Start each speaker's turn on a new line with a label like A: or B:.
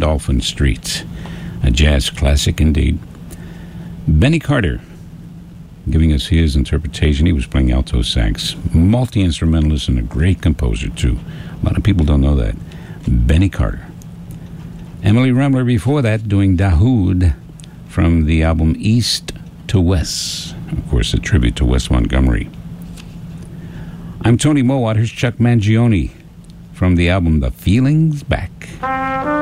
A: Dolphin Street. A jazz classic indeed. Benny Carter, giving us his interpretation. He was playing alto sax. Multi-instrumentalist and a great composer, too. A lot of people don't know that. Benny Carter. Emily Remler before that doing Dahoud from the album East to West. Of course, a tribute to Wes Montgomery. I'm Tony Mowat. Here's Chuck Mangione from the album The Feeling's Back.